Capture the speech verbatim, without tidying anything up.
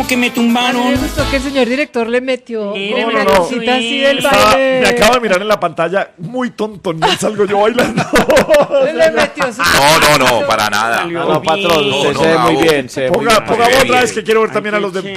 como que me A mí tumbaron. me gustó que el señor director le metió Sí, como no, una no. cosita así del Estaba- baile. me acabo de mirar en la pantalla, muy tonto, no salgo yo bailando. Le metió su No, no, no, para nada. Salió No, no, patrón, bien. usted No, se ve no, muy Bravo. bien. Se ve muy Ponga, bien. pongamos bien. otra vez que quiero ver también a Ay, los qué de